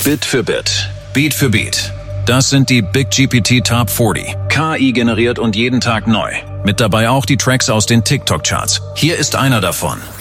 Bit für Bit, Beat für Beat. Das sind die BigGPT Top 40. KI generiert und jeden Tag neu. Mit dabei auch die Tracks aus den TikTok-Charts. Hier ist einer davon.